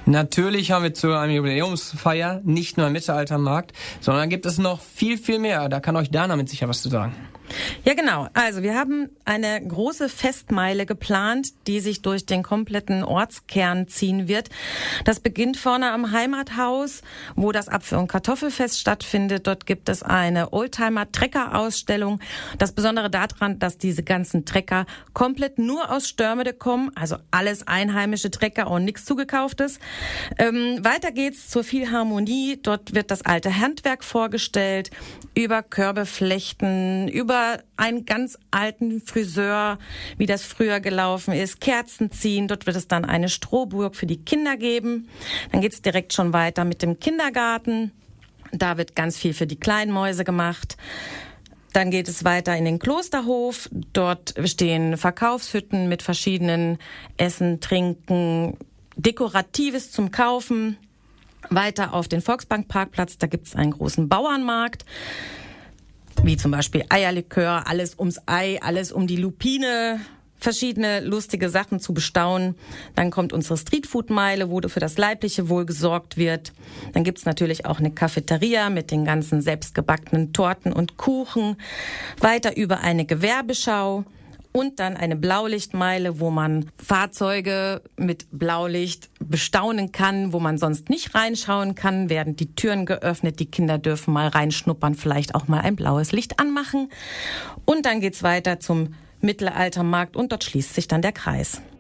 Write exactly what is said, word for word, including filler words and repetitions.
Natürlich haben wir zu einer Jubiläumsfeier nicht nur einen Mittelaltermarkt, sondern gibt es noch viel, viel mehr. Da kann euch Dana mit sicher was zu sagen. Ja, genau. Also wir haben eine große Festmeile geplant, die sich durch den kompletten Ortskern ziehen wird. Das beginnt vorne am Heimathaus, wo das Apfel- und Kartoffelfest stattfindet. Dort gibt es eine Oldtimer-Trecker-Ausstellung. Das Besondere daran, dass diese ganzen Trecker komplett nur aus Störmede kommen, also alles einheimische Trecker und nichts zugekauftes. Ähm, weiter geht's zur Philharmonie. Dort wird das alte Handwerk vorgestellt, über Körbeflechten, über einen ganz alten Friseur, wie das früher gelaufen ist, Kerzen ziehen. Dort wird es dann eine Strohburg für die Kinder geben. Dann geht's direkt schon weiter mit dem Kindergarten. Da wird ganz viel für die kleinen Mäuse gemacht. Dann geht es weiter in den Klosterhof. Dort stehen Verkaufshütten mit verschiedenen Essen, Trinken, Dekoratives zum Kaufen. Weiter auf den Volksbankparkplatz, da gibt's einen großen Bauernmarkt. Wie zum Beispiel Eierlikör, alles ums Ei, alles um die Lupine, verschiedene lustige Sachen zu bestaunen. Dann kommt unsere Streetfood-Meile, wo für das leibliche Wohl gesorgt wird. Dann gibt's natürlich auch eine Cafeteria mit den ganzen selbstgebackenen Torten und Kuchen. Weiter über eine Gewerbeschau. Und dann eine Blaulichtmeile, wo man Fahrzeuge mit Blaulicht bestaunen kann, wo man sonst nicht reinschauen kann, werden die Türen geöffnet, die Kinder dürfen mal reinschnuppern, vielleicht auch mal ein blaues Licht anmachen. Und dann geht's weiter zum Mittelaltermarkt und dort schließt sich dann der Kreis.